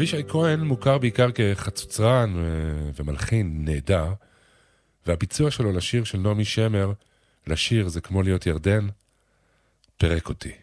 אבישי כהן מוכר בעיקר כחצוצרן ומלחין נהדר, והביצוע שלו לשיר של נעמי שמר, לשיר זה כמו להיות ירדן, פרק אותי.